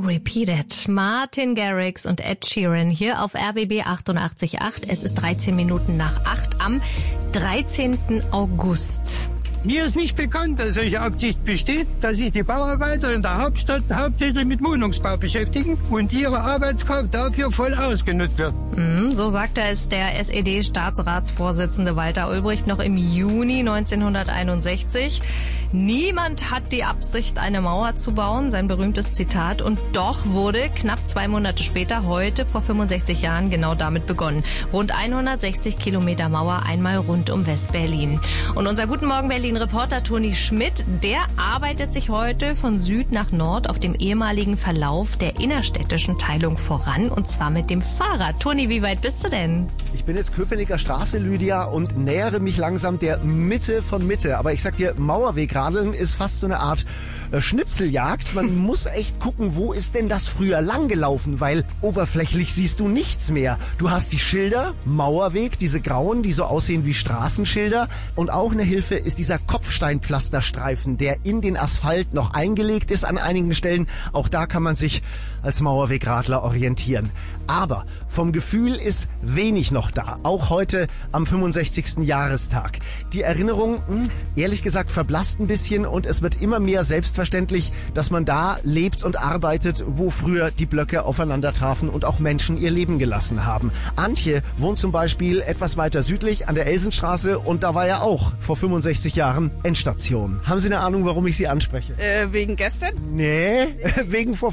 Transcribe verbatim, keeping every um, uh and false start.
Repeated. Martin Garrix und Ed Sheeran hier auf R B B achtundachtzig Komma acht. Es ist dreizehn Minuten nach acht am dreizehnten August. Mir ist nicht bekannt, dass solche Absicht besteht, dass sich die Bauarbeiter in der Hauptstadt hauptsächlich mit Wohnungsbau beschäftigen und ihre Arbeitskraft dafür voll ausgenutzt wird. Mm, so sagte es der S E D-Staatsratsvorsitzende Walter Ulbricht noch im Juni neunzehnhunderteinundsechzig. Niemand hat die Absicht, eine Mauer zu bauen, sein berühmtes Zitat. Und doch wurde knapp zwei Monate später, heute vor fünfundsechzig Jahren, genau damit begonnen. Rund hundertsechzig Kilometer Mauer einmal rund um West-Berlin. Und unser Guten Morgen Berlin-Reporter Toni Schmidt, der arbeitet sich heute von Süd nach Nord auf dem ehemaligen Verlauf der innerstädtischen Teilung voran. Und zwar mit dem Fahrrad. Toni, wie weit bist du denn? Ich bin jetzt Köpenicker Straße, Lydia, und nähere mich langsam der Mitte von Mitte. Aber ich sag dir, Mauerwegradeln ist fast so eine Art äh, Schnipseljagd. Man muss echt gucken, wo ist denn das früher lang gelaufen, weil oberflächlich siehst du nichts mehr. Du hast die Schilder, Mauerweg, diese grauen, die so aussehen wie Straßenschilder. Und auch eine Hilfe ist dieser Kopfsteinpflasterstreifen, der in den Asphalt noch eingelegt ist an einigen Stellen. Auch da kann man sich als Mauerwegradler orientieren. Aber vom Gefühl ist wenig noch da, auch heute am fünfundsechzigsten Jahrestag. Die Erinnerung, mh, ehrlich gesagt, verblasst ein bisschen und es wird immer mehr selbstverständlich, dass man da lebt und arbeitet, wo früher die Blöcke aufeinander trafen und auch Menschen ihr Leben gelassen haben. Antje wohnt zum Beispiel etwas weiter südlich an der Elsenstraße und da war ja auch vor fünfundsechzig Jahren Endstation. Haben Sie eine Ahnung, warum ich Sie anspreche? Äh, wegen gestern? Nee, wegen vor